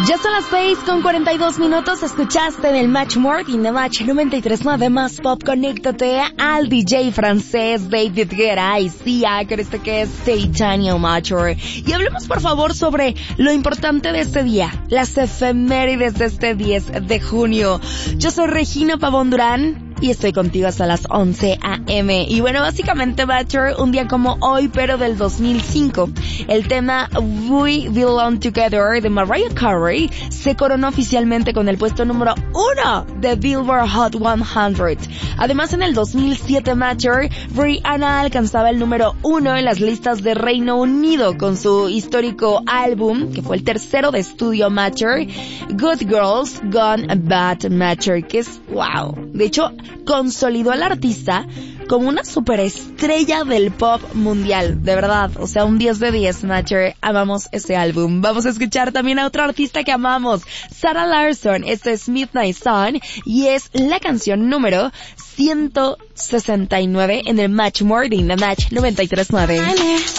Ya son las 6:42. Escuchaste en el Match Morning de Match 93.9 Más Pop. Conéctate al DJ francés David Guetta y Sia con este que es Titanium Mature. Y hablemos por favor sobre lo importante de este día, las efemérides de este 10 de junio. Yo soy Regina Pavón Durán y estoy contigo hasta las 11 a.m. Y bueno, básicamente Matcher, un día como hoy, pero del 2005, el tema We Belong Together de Mariah Carey se coronó oficialmente con el puesto número 1 de Billboard Hot 100. Además, en el 2007, Matcher, Rihanna alcanzaba el número 1 en las listas de Reino Unido con su histórico álbum, que fue el tercero de estudio Matcher, Good Girls Gone Bad Matcher, que es wow. De hecho, consolidó al artista como una superestrella del pop mundial, de verdad, o sea, un 10 de 10, Matcher, amamos ese álbum. Vamos a escuchar también a otro artista que amamos, Sarah Larsson. Este es Midnight Sun y es la canción número 169 en el Match Morning de Match 93.9.